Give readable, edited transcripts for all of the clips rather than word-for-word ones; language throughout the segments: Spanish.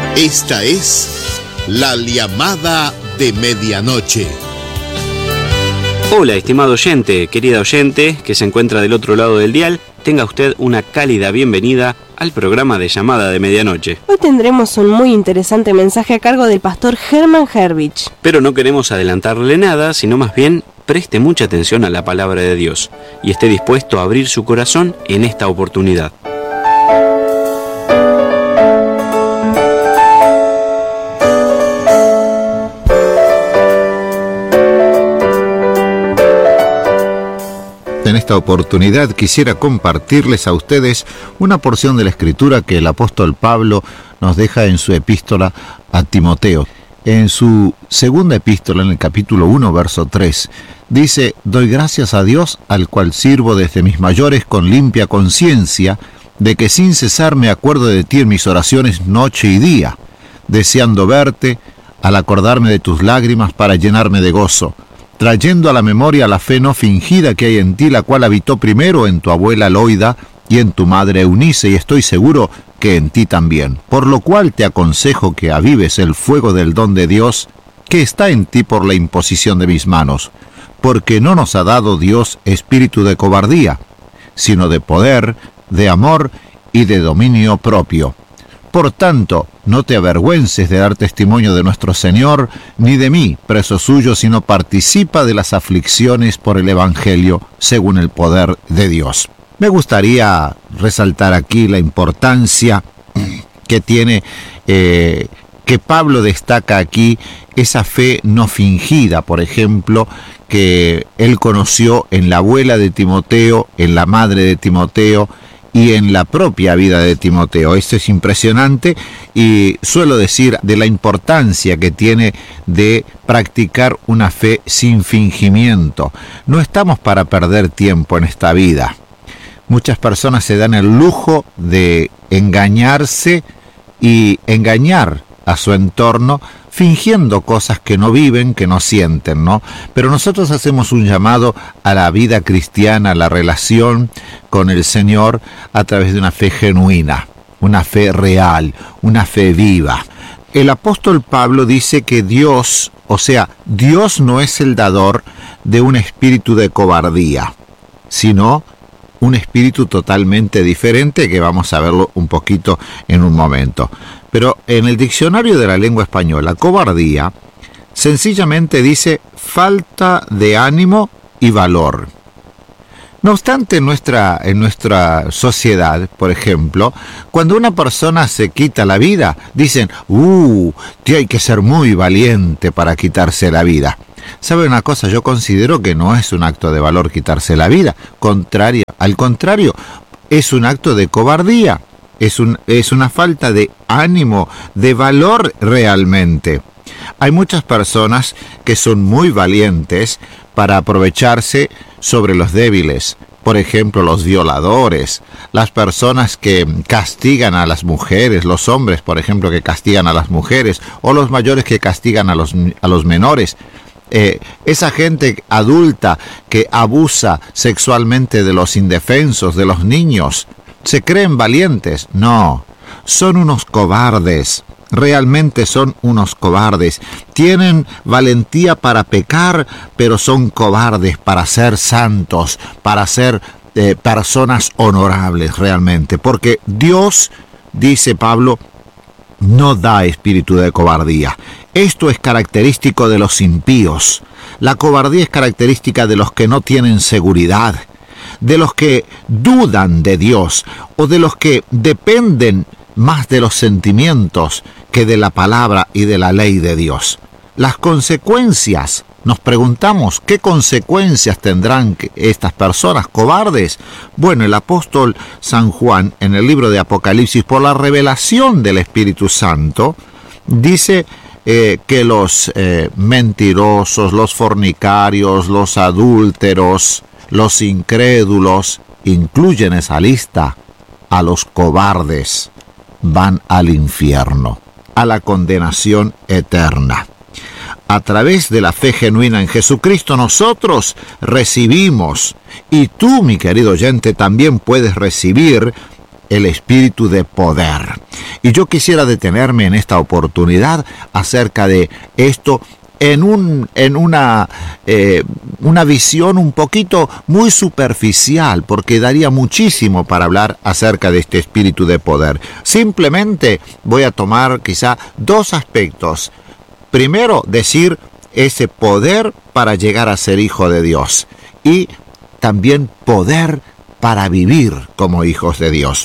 Esta es la llamada de medianoche. Hola, estimado oyente, querida oyente que se encuentra del otro lado del dial, tenga usted una cálida bienvenida al programa de llamada de medianoche. Hoy tendremos un muy interesante mensaje a cargo del pastor Herman Hervich. Pero no queremos adelantarle nada, sino más bien preste mucha atención a la palabra de Dios y esté dispuesto a abrir su corazón en esta oportunidad. En esta oportunidad quisiera compartirles a ustedes una porción de la Escritura que el apóstol Pablo nos deja en su epístola a Timoteo. En su segunda epístola, en el capítulo 1, verso 3, dice: «Doy gracias a Dios, al cual sirvo desde mis mayores con limpia conciencia, de que sin cesar me acuerdo de ti en mis oraciones noche y día, deseando verte, al acordarme de tus lágrimas para llenarme de gozo, trayendo a la memoria la fe no fingida que hay en ti, la cual habitó primero en tu abuela Loida y en tu madre Eunice, y estoy seguro que en ti también. Por lo cual te aconsejo que avives el fuego del don de Dios, que está en ti por la imposición de mis manos, porque no nos ha dado Dios espíritu de cobardía, sino de poder, de amor y de dominio propio. Por tanto, no te avergüences de dar testimonio de nuestro Señor, ni de mí, preso suyo, sino participa de las aflicciones por el Evangelio, según el poder de Dios». Me gustaría resaltar aquí la importancia que tiene, que Pablo destaca aquí, esa fe no fingida, por ejemplo, que él conoció en la abuela de Timoteo, en la madre de Timoteo, y en la propia vida de Timoteo. Esto es impresionante y suelo decir de la importancia que tiene de practicar una fe sin fingimiento. No estamos para perder tiempo en esta vida. Muchas personas se dan el lujo de engañarse y engañar a su entorno, fingiendo cosas que no viven, que no sienten, ¿no? Pero nosotros hacemos un llamado a la vida cristiana, a la relación con el Señor a través de una fe genuina, una fe real, una fe viva. El apóstol Pablo dice que Dios, o sea, Dios no es el dador de un espíritu de cobardía, sino un espíritu totalmente diferente, que vamos a verlo un poquito en un momento. Pero en el diccionario de la lengua española, cobardía sencillamente dice falta de ánimo y valor. No obstante, en nuestra sociedad, por ejemplo, cuando una persona se quita la vida, dicen, hay que ser muy valiente para quitarse la vida. ¿Sabe una cosa? Yo considero que no es un acto de valor quitarse la vida. Al contrario, es un acto de cobardía. Es una falta de ánimo, de valor realmente. Hay muchas personas que son muy valientes para aprovecharse sobre los débiles. Por ejemplo, los violadores, las personas que castigan a las mujeres, los hombres, por ejemplo, que castigan a las mujeres, o los mayores que castigan a los menores. Esa gente adulta que abusa sexualmente de los indefensos, de los niños, ¿se creen valientes? No, son unos cobardes, realmente son unos cobardes. Tienen valentía para pecar, pero son cobardes para ser santos, para ser personas honorables realmente. Porque Dios, dice Pablo, no da espíritu de cobardía. Esto es característico de los impíos. La cobardía es característica de los que no tienen seguridad, de los que dudan de Dios o de los que dependen más de los sentimientos que de la palabra y de la ley de Dios. Las consecuencias, nos preguntamos, ¿qué consecuencias tendrán estas personas cobardes? Bueno, el apóstol San Juan, en el libro de Apocalipsis, por la revelación del Espíritu Santo, dice que los mentirosos, los fornicarios, los adúlteros, los incrédulos, incluyen esa lista a los cobardes, van al infierno, a la condenación eterna. A través de la fe genuina en Jesucristo nosotros recibimos, y tú, mi querido oyente, también puedes recibir el espíritu de poder. Y yo quisiera detenerme en esta oportunidad acerca de esto en una visión un poquito muy superficial, porque daría muchísimo para hablar acerca de este espíritu de poder. Simplemente voy a tomar quizá dos aspectos. Primero, decir ese poder para llegar a ser hijo de Dios, y también poder para vivir como hijos de Dios.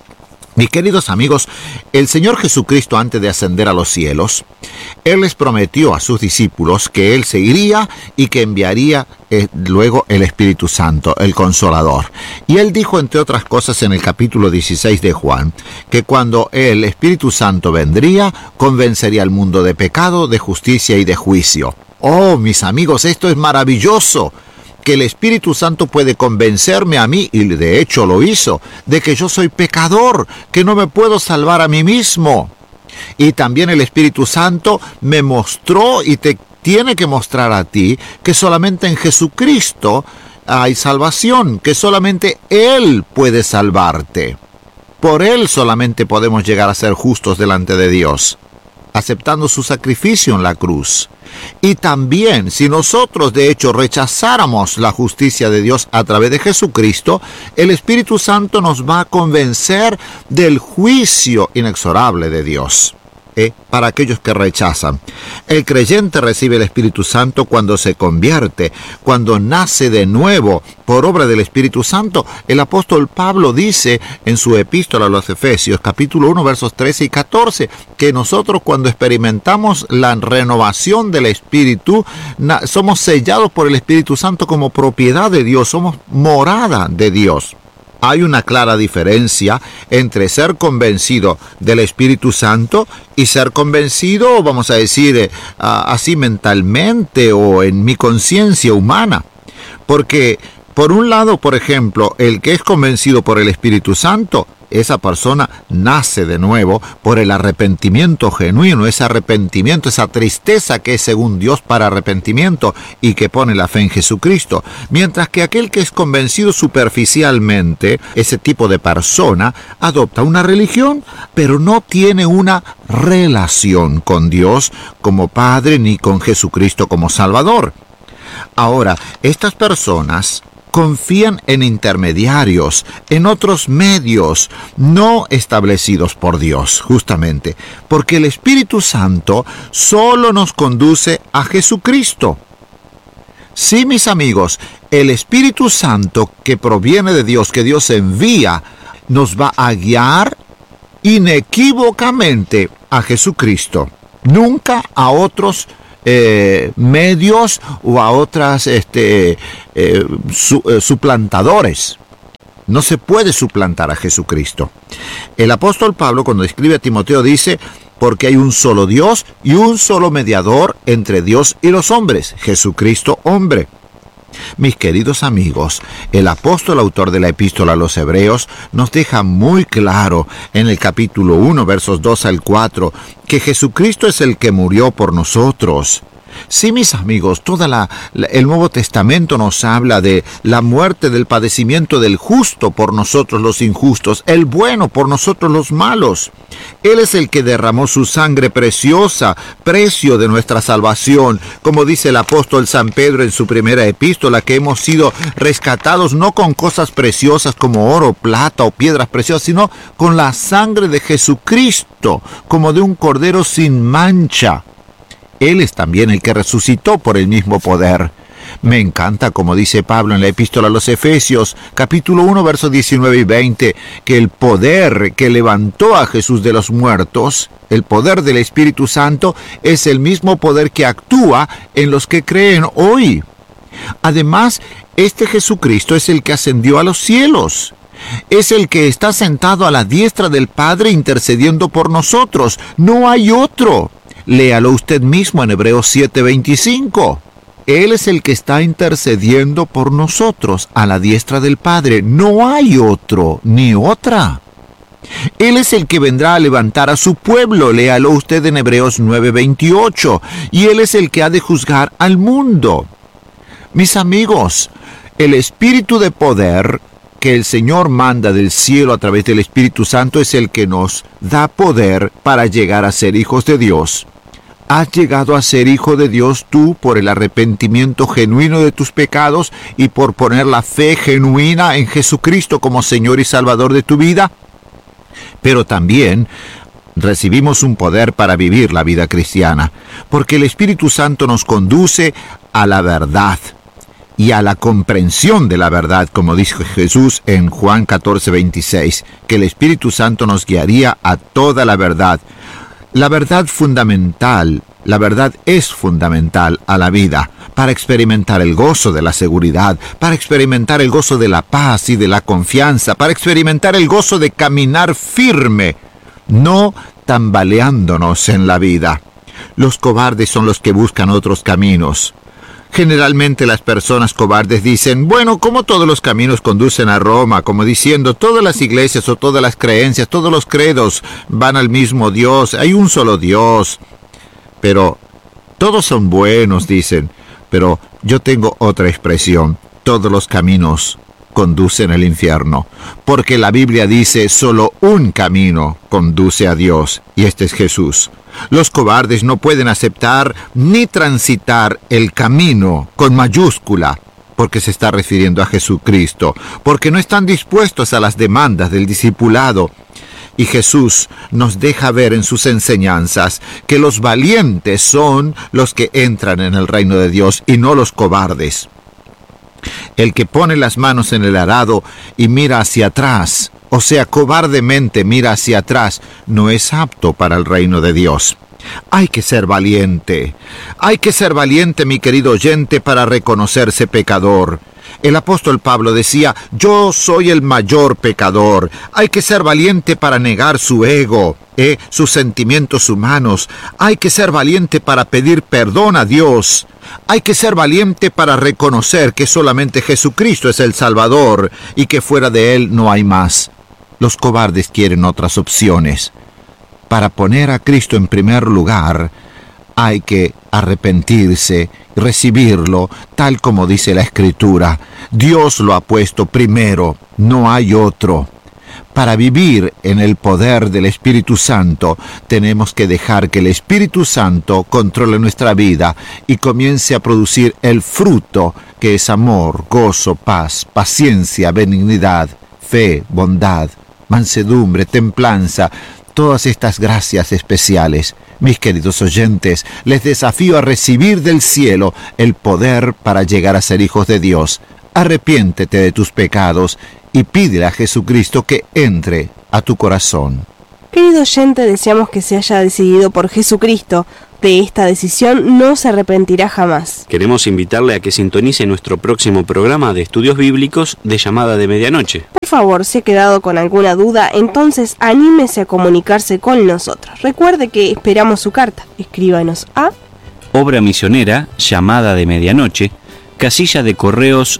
Mis queridos amigos, el Señor Jesucristo, antes de ascender a los cielos, Él les prometió a sus discípulos que Él se iría y que enviaría luego el Espíritu Santo, el Consolador. Y Él dijo, entre otras cosas, en el capítulo 16 de Juan, que cuando el Espíritu Santo vendría, convencería al mundo de pecado, de justicia y de juicio. Oh, mis amigos, esto es maravilloso, que el Espíritu Santo puede convencerme a mí, y de hecho lo hizo, de que yo soy pecador, que no me puedo salvar a mí mismo. Y también el Espíritu Santo me mostró, y te tiene que mostrar a ti, que solamente en Jesucristo hay salvación, que solamente Él puede salvarte. Por Él solamente podemos llegar a ser justos delante de Dios, aceptando su sacrificio en la cruz. Y también, si nosotros de hecho rechazáramos la justicia de Dios a través de Jesucristo, el Espíritu Santo nos va a convencer del juicio inexorable de Dios. Para aquellos que rechazan, el creyente recibe el Espíritu Santo cuando se convierte, cuando nace de nuevo por obra del Espíritu Santo. El apóstol Pablo dice en su epístola a los Efesios, capítulo 1, versos 13 y 14, que nosotros, cuando experimentamos la renovación del Espíritu, somos sellados por el Espíritu Santo como propiedad de Dios, somos morada de Dios. Hay una clara diferencia entre ser convencido del Espíritu Santo y ser convencido, vamos a decir, así mentalmente o en mi conciencia humana. Porque, por un lado, por ejemplo, el que es convencido por el Espíritu Santo, esa persona nace de nuevo por el arrepentimiento genuino, ese arrepentimiento, esa tristeza que es según Dios para arrepentimiento y que pone la fe en Jesucristo. Mientras que aquel que es convencido superficialmente, ese tipo de persona, adopta una religión, pero no tiene una relación con Dios como Padre ni con Jesucristo como Salvador. Ahora, estas personas confían en intermediarios, en otros medios no establecidos por Dios, justamente, porque el Espíritu Santo solo nos conduce a Jesucristo. Sí, mis amigos, el Espíritu Santo que proviene de Dios, que Dios envía, nos va a guiar inequívocamente a Jesucristo, nunca a otros medios o a otras suplantadores. No se puede suplantar a Jesucristo. El apóstol Pablo, cuando escribe a Timoteo, dice: porque hay un solo Dios y un solo mediador entre Dios y los hombres, Jesucristo hombre. Mis queridos amigos, el apóstol autor de la epístola a los Hebreos nos deja muy claro en el capítulo 1, versos 2 al 4, que Jesucristo es el que murió por nosotros. Sí, mis amigos, el Nuevo Testamento nos habla de la muerte, del padecimiento del justo por nosotros los injustos, el bueno por nosotros los malos. Él es el que derramó su sangre preciosa, precio de nuestra salvación, como dice el apóstol San Pedro en su primera epístola, que hemos sido rescatados no con cosas preciosas como oro, plata o piedras preciosas, sino con la sangre de Jesucristo, como de un cordero sin mancha. Él es también el que resucitó por el mismo poder. Me encanta, como dice Pablo en la epístola a los Efesios, capítulo 1, versos 19 y 20, que el poder que levantó a Jesús de los muertos, el poder del Espíritu Santo, es el mismo poder que actúa en los que creen hoy. Además, este Jesucristo es el que ascendió a los cielos. Es el que está sentado a la diestra del Padre intercediendo por nosotros. No hay otro. Léalo usted mismo en Hebreos 7:25. Él es el que está intercediendo por nosotros a la diestra del Padre. No hay otro ni otra. Él es el que vendrá a levantar a su pueblo. Léalo usted en Hebreos 9:28. Y Él es el que ha de juzgar al mundo. Mis amigos, el espíritu de poder que el Señor manda del cielo a través del Espíritu Santo es el que nos da poder para llegar a ser hijos de Dios. Has llegado a ser hijo de Dios tú por el arrepentimiento genuino de tus pecados y por poner la fe genuina en Jesucristo como Señor y Salvador de tu vida. Pero también recibimos un poder para vivir la vida cristiana, porque el Espíritu Santo nos conduce a la verdad y a la comprensión de la verdad, como dijo Jesús en Juan 14:26, que el Espíritu Santo nos guiaría a toda la verdad. La verdad fundamental, la verdad es fundamental a la vida, para experimentar el gozo de la seguridad, para experimentar el gozo de la paz y de la confianza, para experimentar el gozo de caminar firme, no tambaleándonos en la vida. Los cobardes son los que buscan otros caminos. Generalmente las personas cobardes dicen, bueno, como todos los caminos conducen a Roma, como diciendo, todas las iglesias o todas las creencias, todos los credos van al mismo Dios, hay un solo Dios. Pero todos son buenos, dicen, pero yo tengo otra expresión, todos los caminos conducen al infierno, porque la Biblia dice, solo un camino conduce a Dios, y este es Jesús. Los cobardes no pueden aceptar ni transitar el camino con mayúscula, porque se está refiriendo a Jesucristo, porque no están dispuestos a las demandas del discipulado. Y Jesús nos deja ver en sus enseñanzas que los valientes son los que entran en el reino de Dios y no los cobardes. El que pone las manos en el arado y mira hacia atrás, o sea, cobardemente mira hacia atrás, no es apto para el reino de Dios. Hay que ser valiente. Hay que ser valiente, mi querido oyente, para reconocerse pecador. El apóstol Pablo decía, yo soy el mayor pecador. Hay que ser valiente para negar su ego, sus sentimientos humanos. Hay que ser valiente para pedir perdón a Dios. Hay que ser valiente para reconocer que solamente Jesucristo es el Salvador y que fuera de Él no hay más. Los cobardes quieren otras opciones. Para poner a Cristo en primer lugar, hay que arrepentirse, recibirlo, tal como dice la Escritura. Dios lo ha puesto primero, no hay otro. Para vivir en el poder del Espíritu Santo, tenemos que dejar que el Espíritu Santo controle nuestra vida y comience a producir el fruto, que es amor, gozo, paz, paciencia, benignidad, fe, bondad, mansedumbre, templanza, todas estas gracias especiales. Mis queridos oyentes, les desafío a recibir del cielo el poder para llegar a ser hijos de Dios. Arrepiéntete de tus pecados y pídele a Jesucristo que entre a tu corazón. Querido oyente, deseamos que se haya decidido por Jesucristo. De esta decisión no se arrepentirá jamás. Queremos invitarle a que sintonice nuestro próximo programa de estudios bíblicos de Llamada de Medianoche. Por favor, si ha quedado con alguna duda, entonces anímese a comunicarse con nosotros. Recuerde que esperamos su carta. Escríbanos a Obra Misionera, Llamada de Medianoche, Casilla de Correos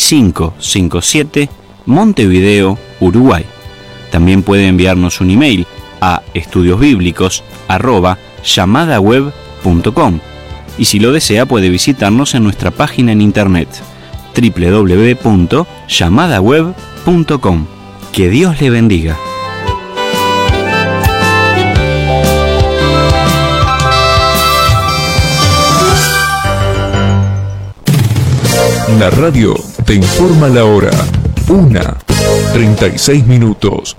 6557, Montevideo, Uruguay. También puede enviarnos un email a estudiosbiblicos@llamadaweb.com y si lo desea puede visitarnos en nuestra página en internet www.llamadaweb.com. Que Dios le bendiga. La radio te informa la hora. 1:36.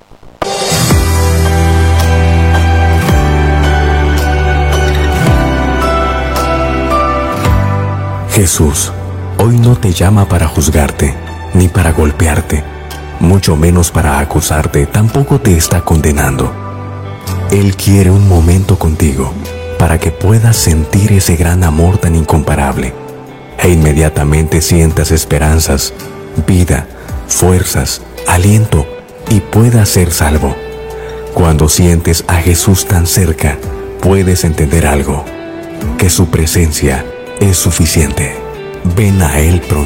Jesús hoy no te llama para juzgarte, ni para golpearte, mucho menos para acusarte, tampoco te está condenando. Él quiere un momento contigo, para que puedas sentir ese gran amor tan incomparable, e inmediatamente sientas esperanzas, vida, fuerzas, aliento, y puedas ser salvo. Cuando sientes a Jesús tan cerca, puedes entender algo, que su presencia es suficiente. Ven a Él pronto.